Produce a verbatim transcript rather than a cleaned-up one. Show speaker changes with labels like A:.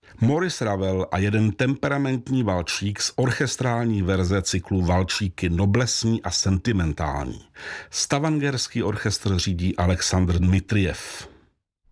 A: Maurice Ravel a jeden temperamentní valčík z orchestrální verze cyklu Valčíky noblesní a sentimentální. Stavangerský orchestr řídí Alexandr Dmitrijev.